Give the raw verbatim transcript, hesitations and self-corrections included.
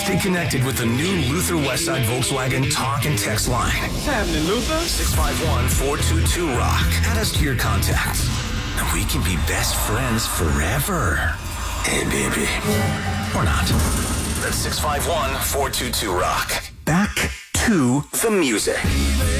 Stay connected with the new Luther Westside Volkswagen talk and text line. What's happening, Luther? six five one, four two two, ROCK. Add us to your contacts, and we can be best friends forever. Hey, baby. Or not. That's six five one, four two two, ROCK. Back to the music.